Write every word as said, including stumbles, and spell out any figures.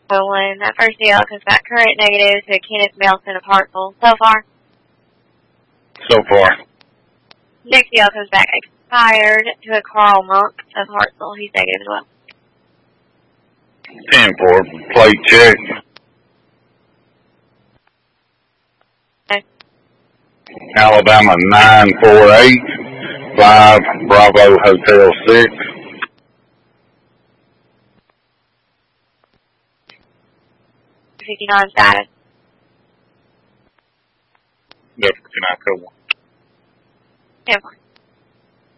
When that first D L comes back current negative to Kenneth Melton of Hartsville. So far? So far. Next D L comes back expired to a Carl Monk of Hartsville. He's negative as well. ten four, plate check. Okay. Alabama nine four eight, five Bravo Hotel six. fifty-nine status. Delta fifty-nine, code one. ten four.